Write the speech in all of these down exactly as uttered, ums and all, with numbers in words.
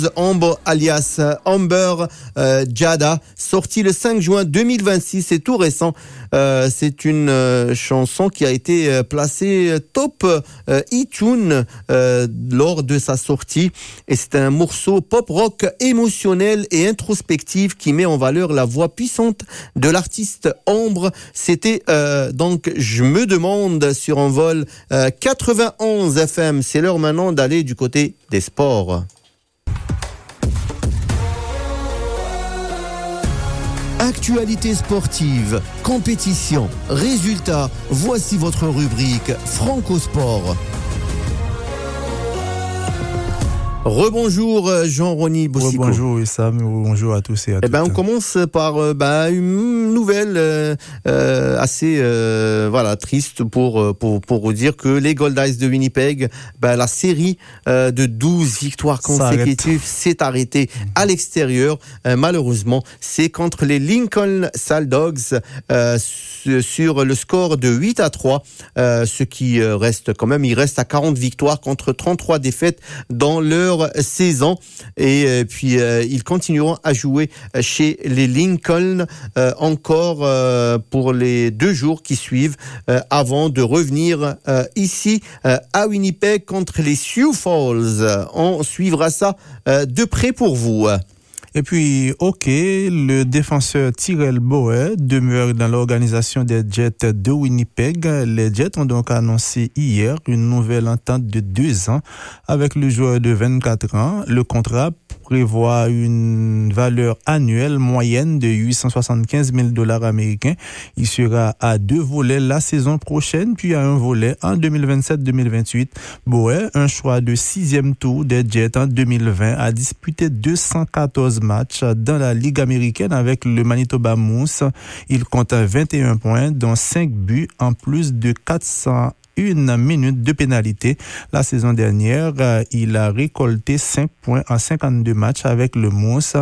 Amber alias Amber euh, Jada, sorti le cinq juin deux mille vingt-six, c'est tout récent. Euh, c'est une euh, chanson qui a été euh, placée top euh, iTunes euh, lors de sa sortie, et c'est un morceau pop rock émotionnel et introspectif qui met en valeur la voix puissante de l'artiste Amber. C'était euh, donc Je me demande sur Envol euh, quatre-vingt-onze F M. C'est l'heure maintenant d'aller du côté des sports. Actualité sportive, compétition, résultats, voici votre rubrique Franco Sport. Rebonjour Jean-Rony Bossico. Bonjour Issam, bonjour à tous et à toutes. Eh ben, on commence par euh, bah, une nouvelle euh, euh, assez euh, voilà triste pour pour pour vous dire que les Gold Eyes de Winnipeg, bah, la série euh, de douze victoires consécutives s'est arrêtée à l'extérieur. Euh, malheureusement, c'est contre les Lincoln Salle Dogs euh, sur le score de huit à trois, euh, ce qui reste quand même, il reste à quarante victoires contre trente-trois défaites dans leur saison, et euh, puis euh, ils continueront à jouer chez les Lincoln euh, encore euh, pour les deux jours qui suivent euh, avant de revenir euh, ici euh, à Winnipeg contre les Sioux Falls. On suivra ça euh, de près pour vous. Et puis, ok, le défenseur Tyrell Boer demeure dans l'organisation des Jets de Winnipeg. Les Jets ont donc annoncé hier une nouvelle entente de deux ans avec le joueur de vingt-quatre ans. Le contrat prévoit une valeur annuelle moyenne de huit cent soixante-quinze mille dollars américains. Il sera à deux volets la saison prochaine, puis à un volet en deux mille vingt-sept deux mille vingt-huit. Boer, un choix de sixième tour des Jets en deux mille vingt, a disputé deux cent quatorze matchs dans la Ligue américaine avec le Manitoba Moose. Il compte vingt et un points, dont cinq buts en plus de quatre cents une minute de pénalité. La saison dernière, il a récolté cinq points en cinquante-deux matchs avec le Moose.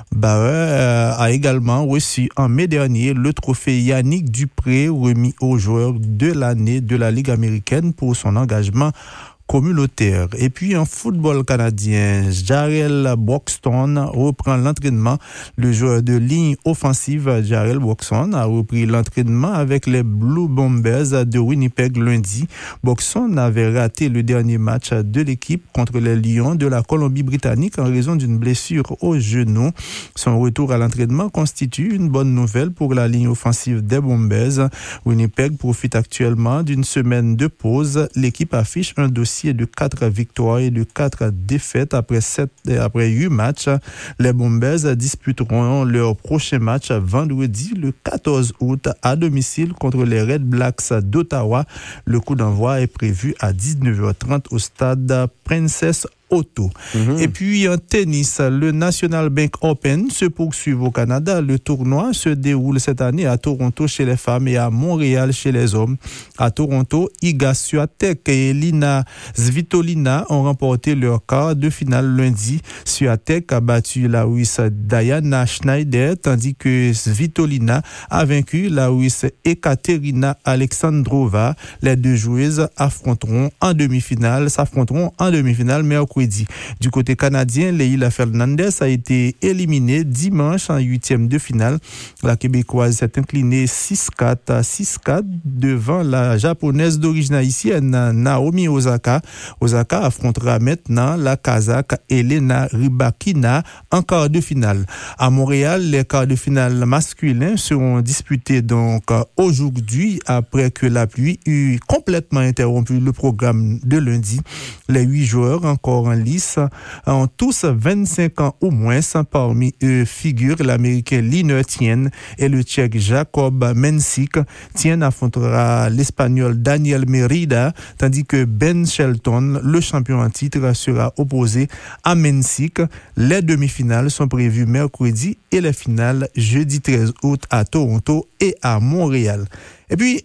Bauer a également reçu en mai dernier le trophée Yannick Dupré, remis au joueur de l'année de la Ligue américaine pour son engagement communautaire. Et puis en football canadien, Jarrell Buxton reprend l'entraînement. Le joueur de ligne offensive Jarrell Buxton a repris l'entraînement avec les Blue Bombers de Winnipeg lundi. Buxton avait raté le dernier match de l'équipe contre les Lions de la Colombie-Britannique en raison d'une blessure au genou. Son retour à l'entraînement constitue une bonne nouvelle pour la ligne offensive des Bombers. Winnipeg profite actuellement d'une semaine de pause. L'équipe affiche un dossier de quatre victoires et de quatre défaites après sept, après huit matchs. Les Bombers disputeront leur prochain match vendredi le quatorze août à domicile contre les Red Blacks d'Ottawa. Le coup d'envoi est prévu à dix-neuf heures trente au stade Princess Auto. Mmh. Et puis en tennis, le National Bank Open se poursuit au Canada. Le tournoi se déroule cette année à Toronto chez les femmes et à Montréal chez les hommes. À Toronto, Iga Swiatek et Elina Svitolina ont remporté leur quart de finale lundi. Swiatek a battu la Russe Diana Schneider, tandis que Svitolina a vaincu la Russe Ekaterina Alexandrova. Les deux joueuses affronteront en demi-finale, s'affronteront en demi-finale mercredi. Du côté canadien, Leila Fernandez a été éliminée dimanche en huitième de finale. La Québécoise s'est inclinée six quatre à six quatre devant la Japonaise d'origine haïtienne Naomi Osaka. Osaka affrontera maintenant la Kazakh Elena Rybakina en quart de finale. À Montréal, les quarts de finale masculins seront disputés donc aujourd'hui après que la pluie eut complètement interrompu le programme de lundi. Les huit joueurs encore en lice ont tous vingt-cinq ans au moins. Parmi eux figurent l'Américain Liner Tien et le Tchèque Jacob Mensik. Tien affrontera l'Espagnol Daniel Merida, tandis que Ben Shelton, le champion en titre, sera opposé à Mensik. Les demi-finales sont prévues mercredi et les finales jeudi treize août à Toronto et à Montréal. Et puis,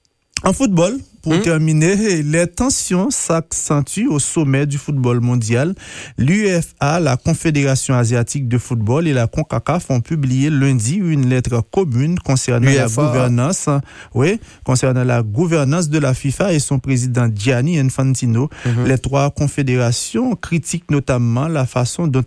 en football, Pour mmh. terminer, les tensions s'accentuent au sommet du football mondial. L'U E F A, la Confédération asiatique de football, et la CONCACAF ont publié lundi une lettre commune concernant l'U E F A. la gouvernance, oui, concernant la gouvernance de la FIFA et son président Gianni Infantino. Mmh. Les trois confédérations critiquent notamment la façon dont